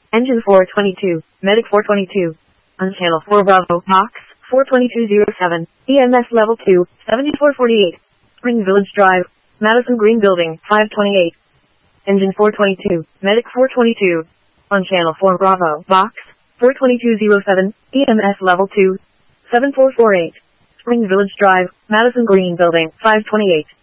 Engine 422, Medic 422. On channel 4 Bravo, Box 42207, EMS level 2, 7448. Spring Village Drive, Madison Green Building, 528. Engine 422, Medic 422. On channel 4 Bravo, Box 42207, EMS level 2, 7448. Spring Village Drive, Madison Green Building, 528.